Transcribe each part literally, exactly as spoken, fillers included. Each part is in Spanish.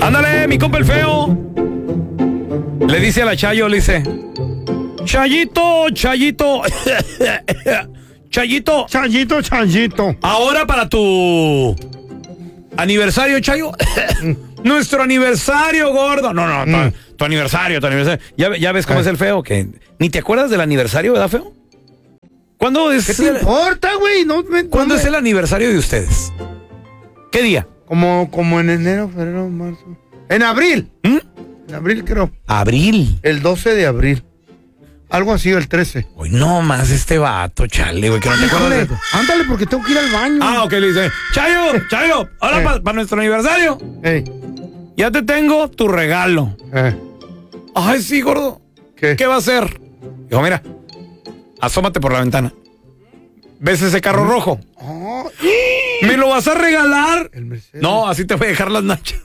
Ándale, mi compa el feo. Le dice a la Chayo, le dice: Chayito, Chayito. Chayito. Chayito, Chayito. Ahora para tu aniversario, Chayo. Nuestro aniversario, gordo. No, no, Mm. tu, tu aniversario, tu aniversario. ¿Ya, ya ves cómo Eh. es el feo? Que ni te acuerdas del aniversario, ¿verdad, feo? ¿Cuándo es, ¿Qué te el, importa, güey? No, me- ¿cuándo no es me- el aniversario de ustedes? ¿Qué día? Como, como en enero, febrero, marzo. En abril. ¿Mm? En abril, creo. Abril. El doce de abril. Algo así, el trece. Uy, no más este vato, chale, güey, que no te acuerdas de Ándale, esto. ándale, porque tengo que ir al baño. Ah, ok, le dice: Chayo, Chayo, ahora Eh. para nuestro aniversario. Ey, Ya te tengo tu regalo. eh, Ay, sí, gordo. ¿qué? ¿Qué va a hacer? Dijo: mira, asómate por la ventana. ¿Ves ese carro rojo? Oh, ¿Me lo vas a regalar? el Mercedes. No, así te voy a dejar las nachas.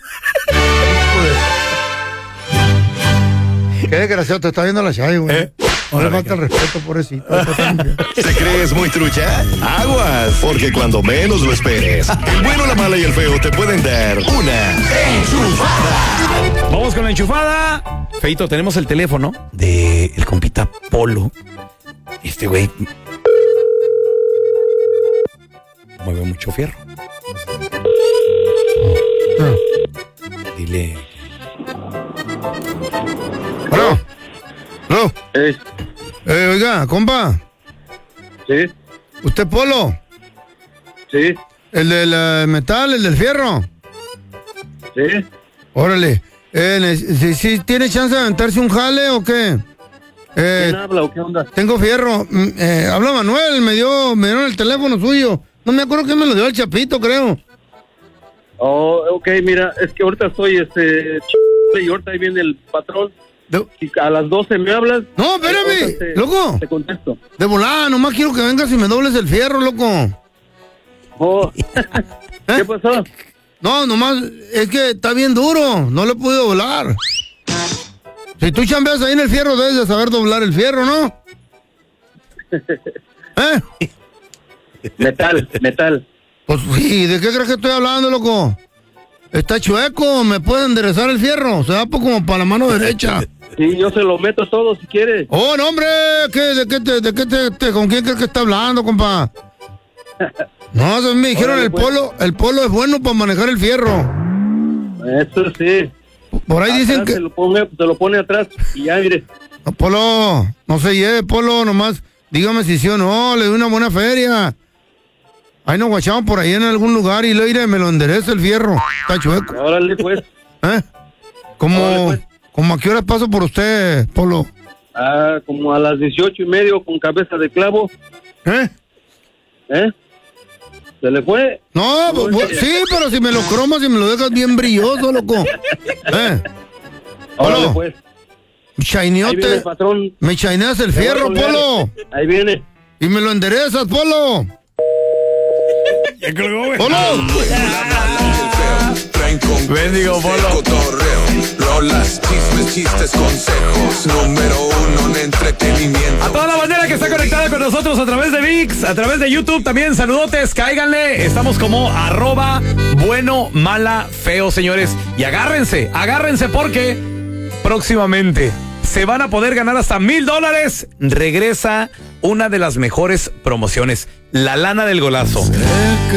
Qué desgraciado, te está viendo la Chayo, güey. ¿Eh? No le Órale, falta el respeto, pobrecito. ¿Te crees muy trucha? Aguas, porque cuando menos lo esperes, el bueno, la mala y el feo te pueden dar una enchufada. Vamos con la enchufada. Feito, tenemos el teléfono de el compita Polo. Este güey mueve mucho fierro. Dile. Bueno, no. Hey, Eh, oiga, compa, sí, ¿usted Polo? sí, ¿El del eh, metal, el del fierro? sí. Órale. Eh, ne- si, si tiene chance de aventarse un jale o qué? Eh, ¿Quién habla o qué onda? tengo fierro. Mm, eh, habla Manuel, me dio, me dieron el teléfono suyo. No me acuerdo quién me lo dio, el Chapito, creo. Oh, ok, mira, es que ahorita estoy, este, ch- y ahorita ahí viene el patrón. De- Si a las doce me hablas. No, espérame, ahorita te- loco. Te contesto. De volada, nomás quiero que vengas y me dobles el fierro, loco. Oh, ¿qué pasó? No, nomás, es que está bien duro, no lo he podido doblar. Si tú chambeas ahí en el fierro, debes de saber doblar el fierro, ¿no? ¿Eh? Metal, metal. Pues sí, ¿de qué crees que estoy hablando, loco? Está chueco, ¿me puede enderezar el fierro? Se da pues como para la mano derecha. Sí, yo se lo meto todo si quieres. Oh, no, hombre, ¿qué, ¿de qué te, de qué te, te- con quién crees que está hablando, compa? No, eso me dijeron, Órale, el pues. polo, el polo es bueno para manejar el fierro. Eso sí. Por ahí dicen Atrás que... Se lo, pone, se lo pone atrás y ya, mire. No, Polo, no se lleve, Polo, nomás dígame si sí o no, le doy una buena feria. Ahí nos guachamos por ahí en algún lugar y le iré, me lo endereza el fierro. Está chueco. Órale, pues. ¿Eh? ¿Cómo, Órale, pues. ¿Cómo a qué hora paso por usted, Polo? Ah, como a las dieciocho y medio con cabeza de clavo. ¿Eh? ¿Eh? ¿Se le fue? No, pues, pues, sí, pero si me lo cromas y me lo dejas bien brilloso, loco. ¿Eh? Órale, Polo, pues. Ahí viene Chainiote, el patrón. me chaineas el fierro, Te voy a colgar. Polo. Ahí viene. Y me lo enderezas, Polo. Ya colgó, güey. ¡Polo! Bendigo, Polo. Cotorreo, rolas, chismes, chistes, consejos. Número uno en entretenimiento. A toda la bandera que está conectada con nosotros a través de ViX, a través de YouTube también, saludotes, cáiganle. Estamos como arroba bueno, mala, feo, señores. Y agárrense, agárrense porque próximamente se van a poder ganar hasta mil dólares. Regresa una de las mejores promociones, la lana del golazo.